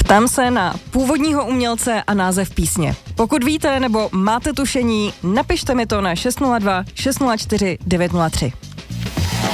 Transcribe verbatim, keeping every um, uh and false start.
Ptám se na původního umělce a název písně. Pokud víte nebo máte tušení, napište mi to na šest nula dva šest nula čtyři devět nula tři.